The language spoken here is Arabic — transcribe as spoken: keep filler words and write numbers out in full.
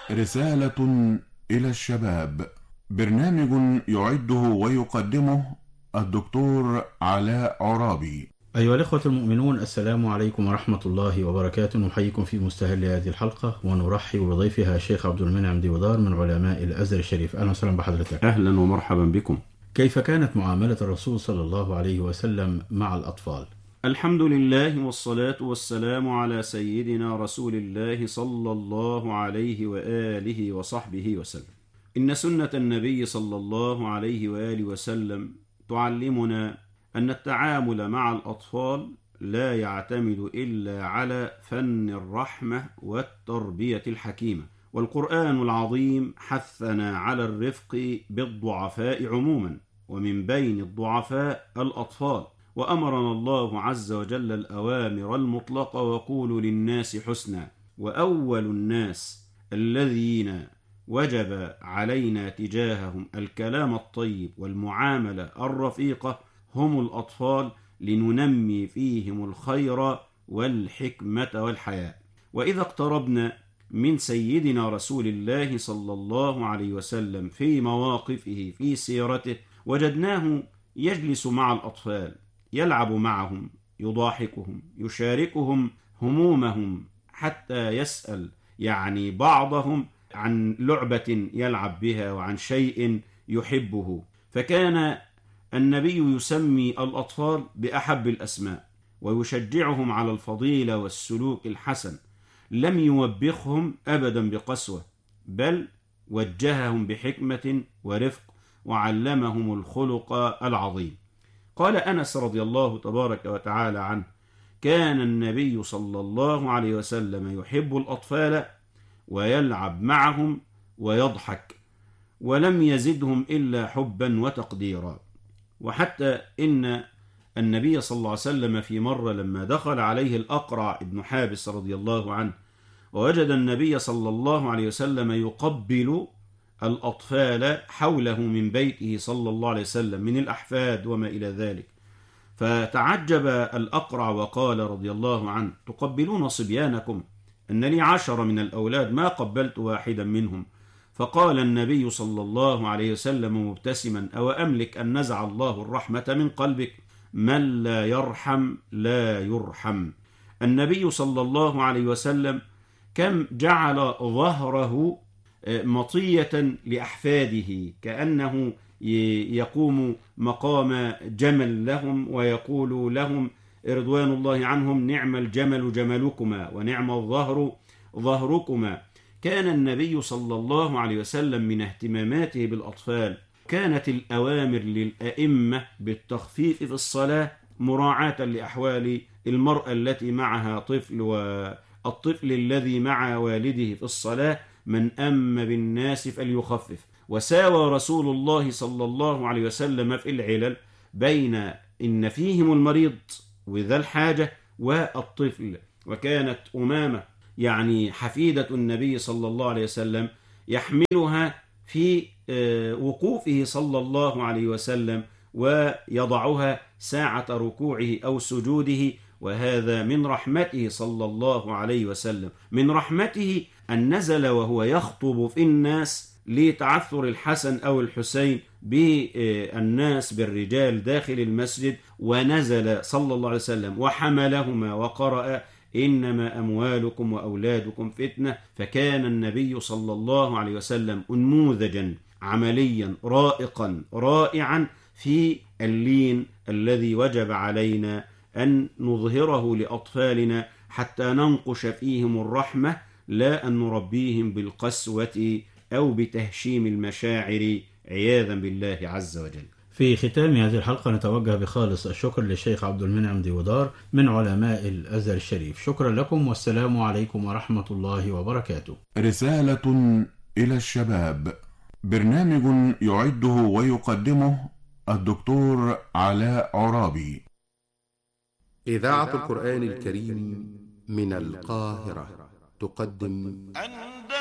رسالة إلى الشباب. برنامج يعده ويقدمه الدكتور علاء عرابي. أيها الإخوة المؤمنون، السلام عليكم ورحمة الله وبركاته. نحييكم في مستهل هذه الحلقة ونرحب بضيفها الشيخ عبد المنعم ديودار من علماء الأزهر الشريف. أهلا وسهلا بحضرتك. أهلا ومرحبا بكم. كيف كانت معاملة الرسول صلى الله عليه وسلم مع الأطفال؟ الحمد لله والصلاة والسلام على سيدنا رسول الله صلى الله عليه وآله وصحبه وسلم. إن سنة النبي صلى الله عليه وآله وسلم تعلمنا أن التعامل مع الأطفال لا يعتمد إلا على فن الرحمة والتربية الحكيمة، والقرآن العظيم حثنا على الرفق بالضعفاء عموما، ومن بين الضعفاء الأطفال، وأمرنا الله عز وجل الأوامر المطلقة: وقولوا للناس حسنا. وأول الناس الذين وجب علينا تجاههم الكلام الطيب والمعاملة الرفيقة هم الأطفال، لننمي فيهم الخير والحكمة والحياء. وإذا اقتربنا من سيدنا رسول الله صلى الله عليه وسلم في مواقفه في سيرته، وجدناه يجلس مع الأطفال، يلعب معهم، يضاحكهم، يشاركهم همومهم، حتى يسأل يعني بعضهم عن لعبة يلعب بها وعن شيء يحبه. فكان النبي يسمي الأطفال بأحب الأسماء، ويشجعهم على الفضيلة والسلوك الحسن. لم يوبخهم أبدا بقسوة، بل وجههم بحكمة ورفق، وعلمهم الخلق العظيم. قال أنس رضي الله تبارك وتعالى عنه: كان النبي صلى الله عليه وسلم يحب الأطفال ويلعب معهم ويضحك، ولم يزدهم إلا حبا وتقديرا. وحتى إن النبي صلى الله عليه وسلم في مرة لما دخل عليه الأقرع ابن حابس رضي الله عنه، ووجد النبي صلى الله عليه وسلم يقبل الأطفال حوله من بيته صلى الله عليه وسلم من الأحفاد وما إلى ذلك، فتعجب الأقرع وقال رضي الله عنه: تقبلون صبيانكم؟ أن لي عشر من الأولاد ما قبلت واحدا منهم. فقال النبي صلى الله عليه وسلم مبتسما: أو أملك أن نزع الله الرحمة من قلبك؟ من لا يرحم لا يرحم. النبي صلى الله عليه وسلم كم جعل ظهره مطية لأحفاده، كأنه يقوم مقام جمل لهم، ويقول لهم رضوان الله عنهم: نعم الجمل جملكما ونعم الظهر ظهركما. كان النبي صلى الله عليه وسلم من اهتماماته بالأطفال كانت الأوامر للأئمة بالتخفيف في الصلاة مراعاة لأحوال المرأة التي معها طفل، والطفل الذي مع والده في الصلاة: من أم بالناس فليخفف. وساوى رسول الله صلى الله عليه وسلم في العلل بين إن فيهم المريض وذا الحاجة والطفل. وكانت أمامة يعني حفيدة النبي صلى الله عليه وسلم يحملها في وقوفه صلى الله عليه وسلم، ويضعها ساعة ركوعه أو سجوده، وهذا من رحمته صلى الله عليه وسلم. من رحمته أن نزل وهو يخطب في الناس لتعثر الحسن أو الحسين بالناس بالرجال داخل المسجد، ونزل صلى الله عليه وسلم وحملهما وقرأ: إنما أموالكم وأولادكم فتنة. فكان النبي صلى الله عليه وسلم نموذجا عمليا رائقا رائعا في اللين الذي وجب علينا أن نظهره لأطفالنا، حتى ننقش فيهم الرحمة، لا أن نربيهم بالقسوة أو بتهشيم المشاعر عياذا بالله عز وجل. في ختام هذه الحلقة نتوجه بخالص الشكر للشيخ عبد المنعم ديودار من علماء الأزهر الشريف. شكرا لكم، والسلام عليكم ورحمة الله وبركاته. رسالة إلى الشباب. برنامج يعده ويقدمه الدكتور علاء عرابي. إذاعة القرآن الكريم من القاهرة تقدم